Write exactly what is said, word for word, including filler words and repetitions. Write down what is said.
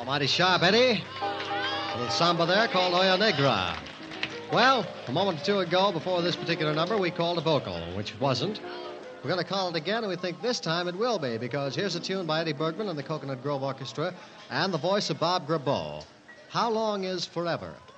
Oh, mighty sharp, Eddie. A little samba there called Oya Negra. Well, a moment or two ago, before this particular number, we called a vocal, which it wasn't. We're going to call it again, and we think this time it will be, because here's a tune by Eddie Bergman and the Coconut Grove Orchestra and the voice of Bob Grabo. How Long Is Forever?